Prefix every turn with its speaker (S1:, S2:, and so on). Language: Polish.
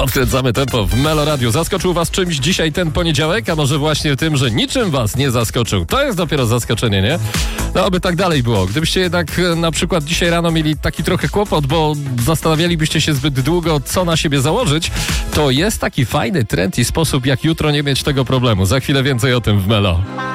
S1: Odkręcamy tempo w Melo Radio. Zaskoczył was czymś dzisiaj ten poniedziałek? A może właśnie tym, że niczym was nie zaskoczył? To jest dopiero zaskoczenie, nie? No, aby tak dalej było. Gdybyście jednak na przykład dzisiaj rano mieli taki trochę kłopot, bo zastanawialibyście się zbyt długo, co na siebie założyć, to jest taki fajny trend i sposób, jak jutro nie mieć tego problemu. Za chwilę więcej o tym w Melo.